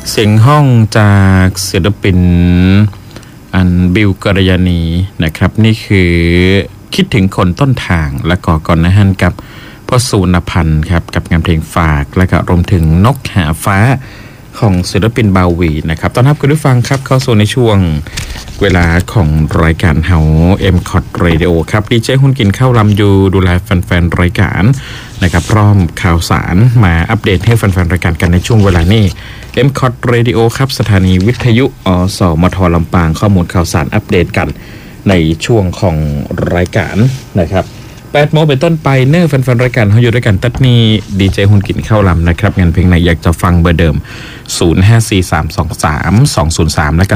เสียงห้องจากศิลปินอันบิวกัลยาณีนะครับนี่คือคิดถึงคนต้นทางและก่อนนะฮันกับพ่อสุนพันธ์ครับกับงานเพลงฝากและก็รวมถึงนกหาฟ้าของศิลปินบาวีนะครับตอนรับคุณผู้ฟังครับเข้าสู่ในช่วงเวลาของรายการเฮา M-KOT Radio ครับดีเจหุ้นกินข้าวลำยูดูแลแฟนๆรายการนะครับพร้อมข่าวสารมาอัปเดตให้แฟนๆรายการกันในช่วงเวลานี้ M-KOT Radio ครับสถานีวิทยุอสมทลำปางข้อมูลข่าวสารอัปเดตกันในช่วงของรายการนะครับ8 โมงเป็นต้นไปเนื้อแฟนๆรายการเขาอยู่ด้วยกันตัดนี้ดีเจหุ้นกินข้าวลำนะครับงานเพลงไหนอยากจะฟังเบอร์เดิม0543232203และก็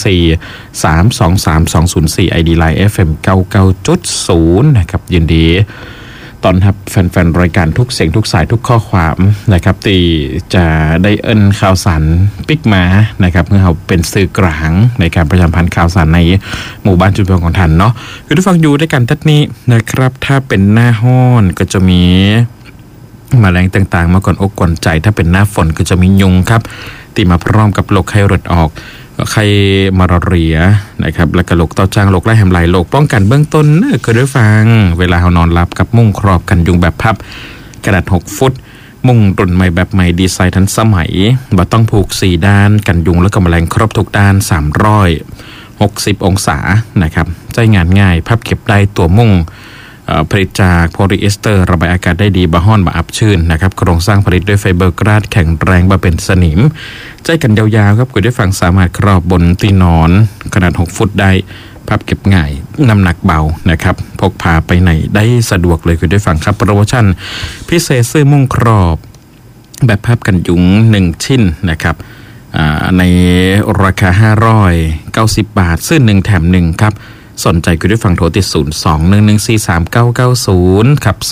0543232204 ID Line FM 99.0นะครับยินดีตอนรับแฟนๆรายการทุกเสียงทุกสายทุกข้อความนะครับที่จะได้เอิ้นข่าวสารปิกมานะครับเพื่อเราเป็นสื่อกลางในการประชาสัมพันธ์ข่าวสารในหมู่บ้านชุมชนของท่านเนาะคือทุกฟังอยู่ด้วยกันทัดนี้นะครับถ้าเป็นหน้าร้อนก็จะมีแมลงต่างๆมาก่อนอกก่อนใจถ้าเป็นหน้าฝนก็จะมียุงครับที่มาพร้อมกับโรคไข้เลือดออกไข้มาลาเรียนะครับและก็โรคเต้าจ้างโรคไร้แหมไหลโรคป้องกันเบื้องต้นเคยได้ฟังเวลาเรานอนหลับกับมุ้งครอบกันยุงแบบพับกระดาษ6 ฟุตมุ้งรุ่นใหม่แบบใหม่ดีไซน์ทันสมัยบ่ต้องผูก4ด้านกันยุงและก็แมลงครบทุกด้าน360 องศานะครับใช้งานง่ายพับเก็บได้ตัวมุ้งผลิตจากโพลีเอสเตอร์ระบายอากาศได้ดีบะห้อนบะอับชื้นนะครับโครงสร้างผลิตด้วยไฟเบอร์กราดแข็งแรงบะเป็นสนิมใจกันยาวๆครับคุณได้ฟังสามารถครอบบนตีนอนขนาด6 ฟุตได้พับเก็บง่ายน้ำหนักเบานะครับพกพาไปไหนได้สะดวกเลยคุณได้ฟังครับโปรโมชั่นพิเศษซื้อมุ้งครอบแบบพับกันยุง1 ชิ้นนะครับในราคา590 บาทซื้อ1 แถม 1ครับสนใจคุณได้ฟังโทรติด02-114-3990ครับ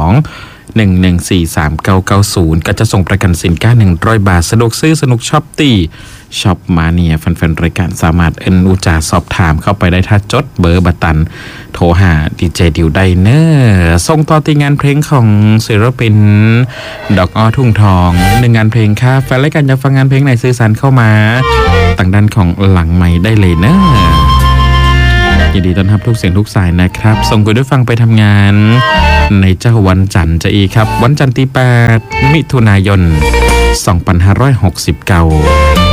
02-114-3990ก็จะส่งประกันสินค้า100 บาทสะดวกซื้อสนุกช็อปตี้ช็อปมาเนี่ยแฟนๆรายการสามารถอุจาสอบถามเข้าไปได้ถ้าจดเบอร์บัตรตันโทรหาดีเจดิวได้เนอะส่งต่อที่งานเพลงของศิลปินดอกอ้อทุ่งทอง1 งานเพลงค่ะแฟนรายการอยากฟังงานเพลงไหนสื่อสารเข้ามาทางด้านของหลังไมค์ได้เลยเนอะยินดีต้อนรับทุกเสียงทุกสายนะครับส่งคุณด้วยฟังไปทำงานในเจ้าวันจันทร์จะอีกครับวันจันทร์ที่8 มิถุนายน 2569